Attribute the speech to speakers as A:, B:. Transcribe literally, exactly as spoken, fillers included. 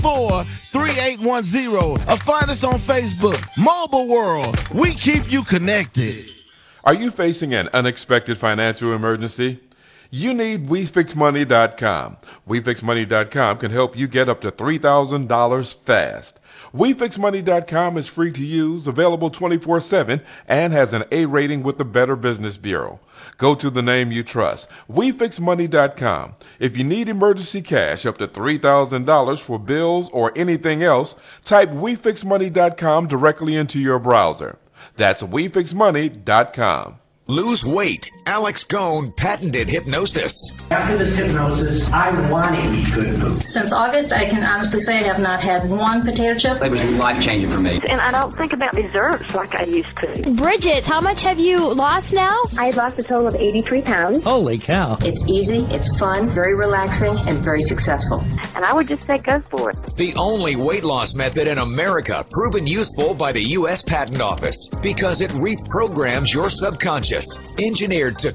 A: four, three eight one zero or find us on Facebook. Mobile World, we keep you connected.
B: Are you facing an unexpected financial emergency? You need we fix money dot com. we fix money dot com can help you get up to three thousand dollars fast. we fix money dot com is free to use, available twenty-four seven, and has an A rating with the Better Business Bureau. Go to the name you trust, we fix money dot com. If you need emergency cash up to three thousand dollars for bills or anything else, type we fix money dot com directly into your browser. That's we fix money dot com.
C: Lose weight. Alex Cohn patented hypnosis.
D: After this hypnosis, I want to eat good food.
E: Since August, I can honestly say I have not had one potato chip.
F: It was life-changing for me.
G: And I don't think about desserts like I used to.
H: Bridget, how much have you lost now?
G: I lost a total of eighty-three pounds.
F: Holy cow.
E: It's easy, it's fun, very relaxing, and very successful.
G: And I would just say go for it.
C: The only weight loss method in America proven useful by the U S Patent Office because it reprograms your subconscious. Engineered to